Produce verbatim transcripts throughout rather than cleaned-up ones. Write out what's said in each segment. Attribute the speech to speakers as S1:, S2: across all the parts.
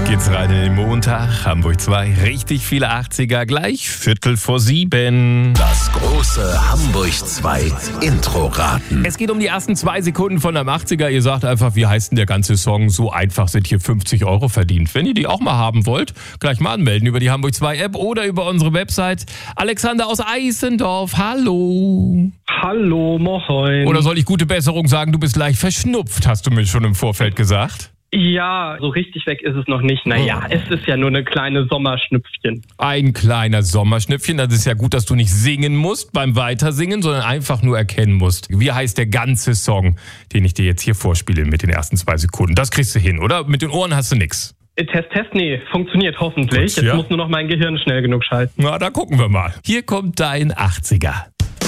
S1: Geht's rein in den Montag, Hamburg zwei, richtig viele achtziger, gleich Viertel vor sieben.
S2: Das große Hamburg zwei Intro-Raten.
S1: Es geht um die ersten zwei Sekunden von einem achtziger. Ihr sagt einfach, wie heißt denn der ganze Song? So einfach sind hier fünfzig Euro verdient. Wenn ihr die auch mal haben wollt, gleich mal anmelden über die Hamburg zwei App oder über unsere Website. Alexander aus Eisendorf, hallo.
S3: Hallo, moin.
S1: Oder soll ich gute Besserung sagen, du bist leicht verschnupft, hast du mir schon im Vorfeld gesagt?
S3: Ja, so richtig weg ist es noch nicht. Naja,
S1: Oh.
S3: es ist ja nur eine kleine Sommerschnüpfchen.
S1: Ein kleiner Sommerschnüpfchen, das ist ja gut, dass du nicht singen musst beim Weitersingen, sondern einfach nur erkennen musst. Wie heißt der ganze Song, den ich dir jetzt hier vorspiele mit den ersten zwei Sekunden? Das kriegst du hin, oder? Mit den Ohren hast du nix.
S3: Äh, Test, Test, nee, funktioniert hoffentlich.
S1: Gut,
S3: Jetzt
S1: ja.
S3: muss nur noch mein Gehirn schnell genug schalten.
S1: Na, da gucken wir mal. Hier kommt dein achtziger.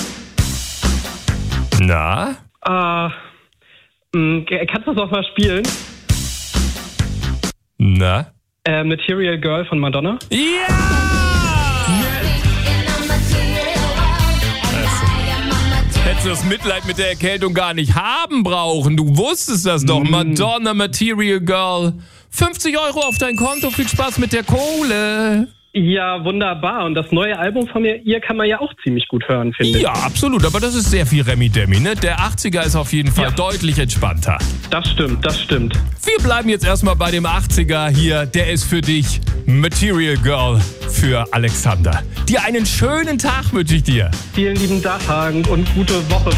S1: Na?
S3: Ah, mh, kannst du das noch mal spielen?
S1: Na?
S3: Äh, Material Girl von Madonna?
S1: Ja! Hättest du das Mitleid mit der Erkältung gar nicht haben brauchen. Du wusstest das doch. Madonna, Material Girl. fünfzig Euro auf dein Konto. Viel Spaß mit der Kohle.
S3: Ja, wunderbar. Und das neue Album von mir, ihr kann man ja auch ziemlich gut hören, finde ich.
S1: Ja, absolut. Aber das ist sehr viel Remi-Demi, ne? Der achtziger ist auf jeden Fall
S3: Ja.
S1: deutlich entspannter.
S3: Das stimmt, das stimmt.
S1: Wir bleiben jetzt erstmal bei dem achtziger hier. Der ist für dich Material Girl für Alexander. Dir einen schönen Tag wünsche ich dir.
S3: Vielen lieben Dank und gute Woche.